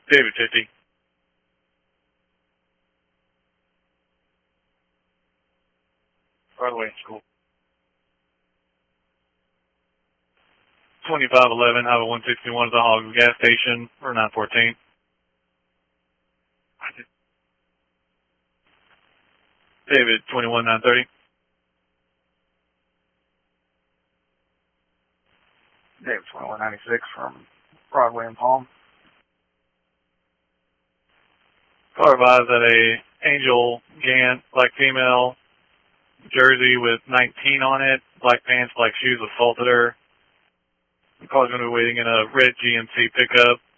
David 50. Broadway School. 2511, Highway 161 is the Hog gas station, or 914. David 21930. David 2196 from Broadway and Palm. Car arrives at a Angel Gant, black female, jersey with 19 on it, black pants, black shoes, assaulted her. The car's going to be waiting in a red GMC pickup.